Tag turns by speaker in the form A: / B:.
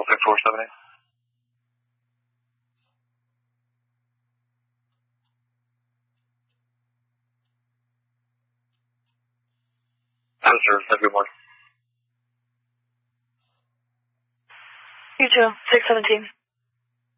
A: Delta 478. Yes, sir. Have a good morning.
B: You too. 617.